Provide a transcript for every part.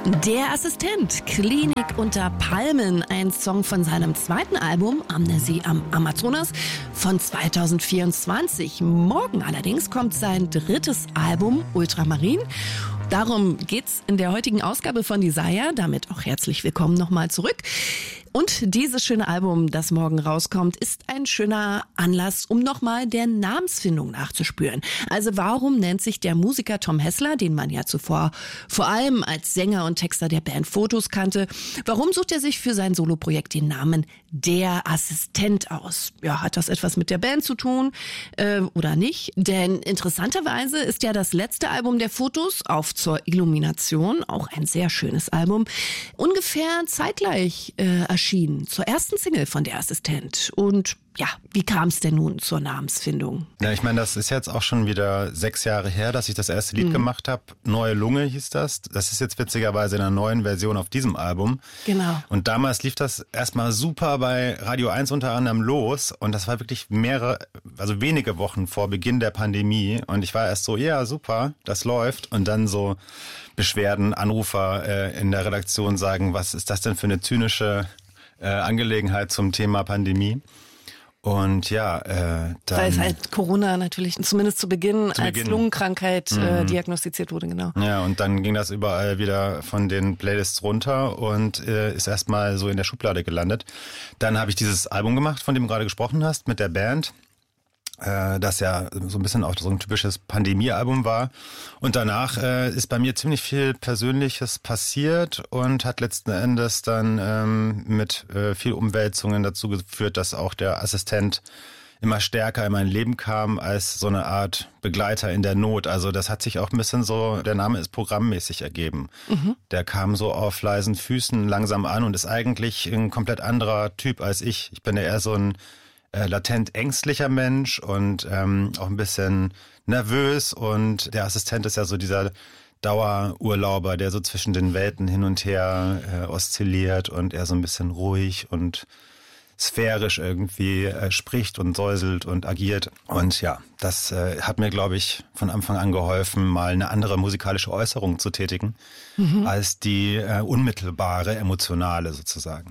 Der Assistent, Klinik unter Palmen, ein Song von seinem zweiten Album Amnesie am Amazonas von 2024. Morgen allerdings kommt sein drittes Album Ultramarin. Darum geht's in der heutigen Ausgabe von Desire. Damit auch herzlich willkommen nochmal zurück. Und dieses schöne Album, das morgen rauskommt, ist ein schöner Anlass, um nochmal der Namensfindung nachzuspüren. Also warum nennt sich der Musiker Tom Hessler, den man ja zuvor vor allem als Sänger und Texter der Band Fotos kannte, warum sucht er sich für sein Soloprojekt den Namen Der Assistent aus? Ja, hat das etwas mit der Band zu tun oder nicht? Denn interessanterweise ist ja das letzte Album der Fotos, Auf zur Illumination, auch ein sehr schönes Album, ungefähr zeitgleich erschienen zur ersten Single von Der Assistent. Und ja, wie kam es denn nun zur Namensfindung? Ja, ich meine, das ist jetzt auch schon wieder 6 Jahre her, dass ich das erste Lied gemacht habe. Neue Lunge hieß das. Das ist jetzt witzigerweise in einer neuen Version auf diesem Album. Genau. Und damals lief das erstmal super bei Radio 1 unter anderem los. Und das war wirklich wenige Wochen vor Beginn der Pandemie. Und ich war erst so, ja, super, das läuft. Und dann so Beschwerden, Anrufer in der Redaktion sagen, was ist das denn für eine zynische Angelegenheit zum Thema Pandemie. Und ja, dann... Weil es halt Corona natürlich zumindest zu Beginn als Lungenkrankheit diagnostiziert wurde, genau. Ja, und dann ging das überall wieder von den Playlists runter und ist erstmal so in der Schublade gelandet. Dann habe ich dieses Album gemacht, von dem du gerade gesprochen hast, mit der Band. Das ja so ein bisschen auch so ein typisches Pandemie-Album war. Und danach ist bei mir ziemlich viel Persönliches passiert und hat letzten Endes dann mit viel Umwälzungen dazu geführt, dass auch der Assistent immer stärker in mein Leben kam als so eine Art Begleiter in der Not. Also das hat sich auch ein bisschen so, der Name ist programmmäßig ergeben. Der kam so auf leisen Füßen langsam an und ist eigentlich ein komplett anderer Typ als ich. Ich bin ja eher so ein latent ängstlicher Mensch und auch ein bisschen nervös, und der Assistent ist ja so dieser Dauerurlauber, der so zwischen den Welten hin und her oszilliert und eher so ein bisschen ruhig und sphärisch irgendwie spricht und säuselt und agiert. Und ja, das hat mir, glaube ich, von Anfang an geholfen, mal eine andere musikalische Äußerung zu tätigen, als die unmittelbare, emotionale sozusagen.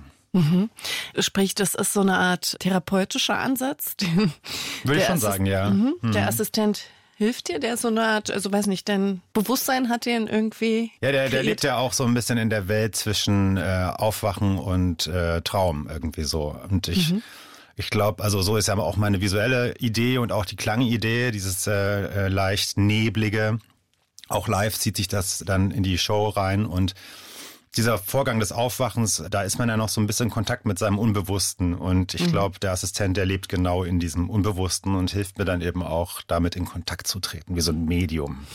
Sprich, das ist so eine Art therapeutischer Ansatz. Würde ich schon sagen, ja. Der Assistent hilft dir, der so eine Art, also weiß nicht, dein Bewusstsein hat den irgendwie Ja, der lebt ja auch so ein bisschen in der Welt zwischen Aufwachen und Traum irgendwie so. Und ich glaube, also so ist ja auch meine visuelle Idee und auch die Klangidee, dieses leicht neblige. Auch live zieht sich das dann in die Show rein, und dieser Vorgang des Aufwachens, da ist man ja noch so ein bisschen in Kontakt mit seinem Unbewussten. Und ich glaube, der Assistent, der lebt genau in diesem Unbewussten und hilft mir dann eben auch, damit in Kontakt zu treten, wie so ein Medium.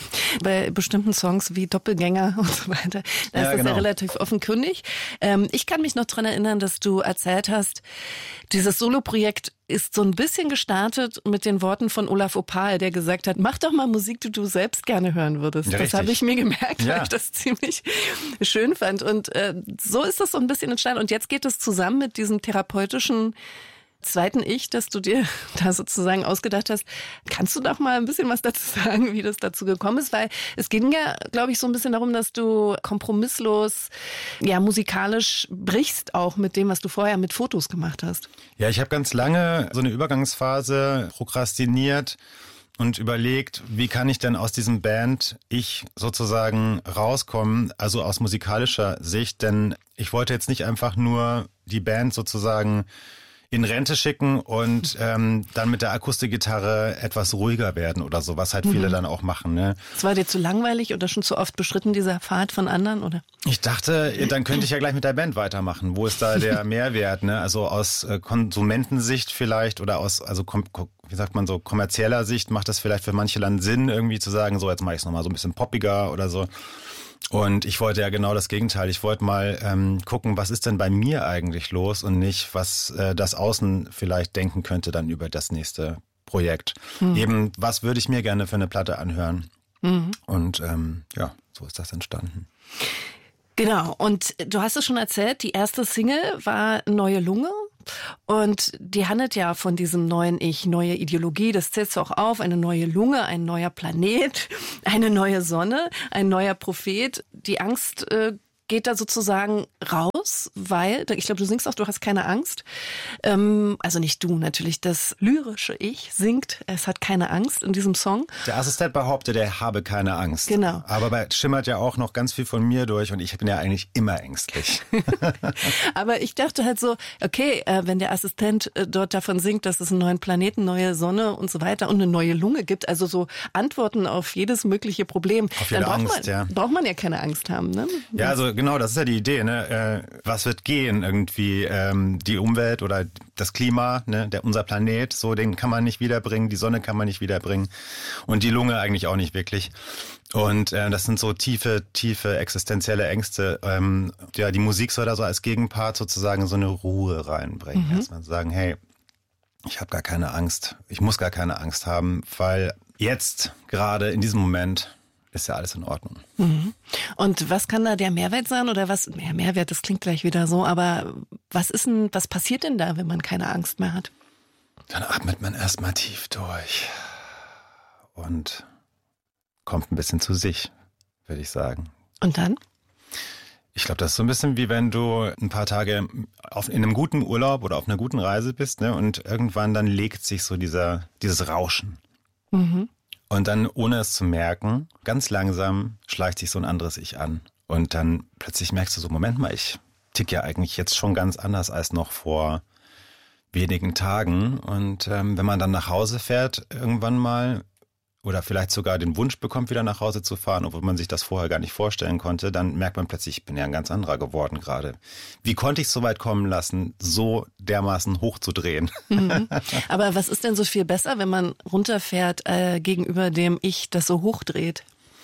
Bei bestimmten Songs wie Doppelgänger und so weiter, da ist das ja relativ offenkundig. Ich kann mich noch dran erinnern, dass du erzählt hast, dieses Soloprojekt ist so ein bisschen gestartet mit den Worten von Olaf Opal, der gesagt hat, mach doch mal Musik, die du selbst gerne hören würdest. Ja, das habe ich mir gemerkt, weil ich das ziemlich schön fand. Und so ist das so ein bisschen entstanden. Und jetzt geht es zusammen mit diesem therapeutischen zweiten Ich, das du dir da sozusagen ausgedacht hast. Kannst du doch mal ein bisschen was dazu sagen, wie das dazu gekommen ist? Weil es ging ja, glaube ich, so ein bisschen darum, dass du kompromisslos, ja, musikalisch brichst auch mit dem, was du vorher mit Fotos gemacht hast. Ja, ich habe ganz lange so eine Übergangsphase prokrastiniert und überlegt, wie kann ich denn aus diesem Band-Ich sozusagen rauskommen, also aus musikalischer Sicht, denn ich wollte jetzt nicht einfach nur die Band sozusagen in Rente schicken und dann mit der Akustikgitarre etwas ruhiger werden oder so, was halt viele dann auch machen. Ne? Das war dir zu langweilig oder schon zu oft beschritten, dieser Pfad von anderen, oder? Ich dachte, dann könnte ich ja gleich mit der Band weitermachen. Wo ist da der Mehrwert? Ne? Also aus Konsumentensicht vielleicht oder aus, also wie sagt man so, kommerzieller Sicht macht das vielleicht für manche dann Sinn, irgendwie zu sagen, so jetzt mache ich es nochmal so ein bisschen poppiger oder so. Und ich wollte ja genau das Gegenteil. Ich wollte mal gucken, was ist denn bei mir eigentlich los und nicht, was das Außen vielleicht denken könnte dann über das nächste Projekt. Eben, was würde ich mir gerne für eine Platte anhören? Und ja, so ist das entstanden. Genau, und du hast es schon erzählt, die erste Single war Neue Lunge. Und die handelt ja von diesem neuen Ich, neue Ideologie, das zählst du auch auf, eine neue Lunge, ein neuer Planet, eine neue Sonne, ein neuer Prophet. Die Angst geht da sozusagen raus, weil, ich glaube, du singst auch, du hast keine Angst. Also nicht du, natürlich das lyrische Ich singt, es hat keine Angst in diesem Song. Der Assistent behauptet, er habe keine Angst. Genau. Aber da schimmert ja auch noch ganz viel von mir durch und ich bin ja eigentlich immer ängstlich. Aber ich dachte halt so, okay, wenn der Assistent dort davon singt, dass es einen neuen Planeten, neue Sonne und so weiter und eine neue Lunge gibt, also so Antworten auf jedes mögliche Problem, auf jede dann braucht man ja keine Angst haben. Ne? Ja, also genau, das ist ja die Idee. Ne? Was wird gehen irgendwie? Die Umwelt oder das Klima, ne? Unser Planet, so den kann man nicht wiederbringen, die Sonne kann man nicht wiederbringen und die Lunge eigentlich auch nicht wirklich. Und das sind so tiefe existenzielle Ängste. Ja, die Musik soll da so als Gegenpart sozusagen so eine Ruhe reinbringen. Erstmal sagen, hey, ich habe gar keine Angst, ich muss gar keine Angst haben, weil jetzt gerade in diesem Moment ist ja alles in Ordnung. Und was kann da der Mehrwert sein oder was? Ja, Mehrwert, das klingt gleich wieder so, aber was passiert denn da, wenn man keine Angst mehr hat? Dann atmet man erstmal tief durch und kommt ein bisschen zu sich, würde ich sagen. Und dann? Ich glaube, das ist so ein bisschen wie wenn du ein paar Tage in einem guten Urlaub oder auf einer guten Reise bist, ne, und irgendwann dann legt sich so dieses Rauschen. Und dann, ohne es zu merken, ganz langsam schleicht sich so ein anderes Ich an. Und dann plötzlich merkst du so, Moment mal, ich tick ja eigentlich jetzt schon ganz anders als noch vor wenigen Tagen. Und wenn man dann nach Hause fährt, irgendwann mal, oder vielleicht sogar den Wunsch bekommt, wieder nach Hause zu fahren, obwohl man sich das vorher gar nicht vorstellen konnte, dann merkt man plötzlich, ich bin ja ein ganz anderer geworden gerade. Wie konnte ich es so weit kommen lassen, so dermaßen hochzudrehen? Aber was ist denn so viel besser, wenn man runterfährt gegenüber dem Ich, das so hochdreht?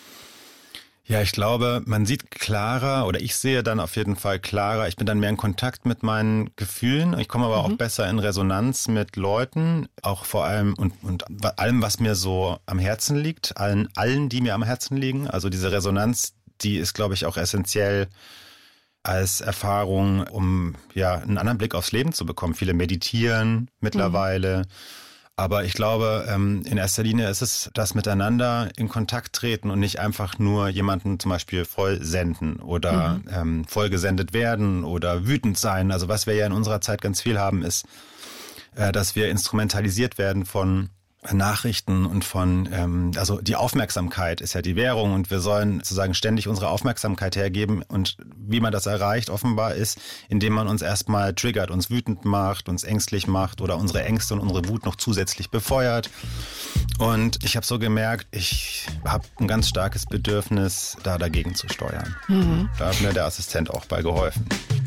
Ja, ich glaube, man sieht klarer, oder ich sehe dann auf jeden Fall klarer. Ich bin dann mehr in Kontakt mit meinen Gefühlen. Ich komme aber auch besser in Resonanz mit Leuten, auch vor allem und allem, was mir so am Herzen liegt, allen, die mir am Herzen liegen. Also diese Resonanz, die ist, glaube ich, auch essentiell als Erfahrung, um ja einen anderen Blick aufs Leben zu bekommen. Viele meditieren mittlerweile. Aber ich glaube, in erster Linie ist es das Miteinander in Kontakt treten und nicht einfach nur jemanden zum Beispiel voll senden oder voll gesendet werden oder wütend sein. Also was wir ja in unserer Zeit ganz viel haben, ist, dass wir instrumentalisiert werden von Nachrichten und von, also die Aufmerksamkeit ist ja die Währung und wir sollen sozusagen ständig unsere Aufmerksamkeit hergeben und wie man das erreicht offenbar ist, indem man uns erstmal triggert, uns wütend macht, uns ängstlich macht oder unsere Ängste und unsere Wut noch zusätzlich befeuert. Und ich habe so gemerkt, ich habe ein ganz starkes Bedürfnis, da dagegen zu steuern. Da hat mir der Assistent auch bei geholfen.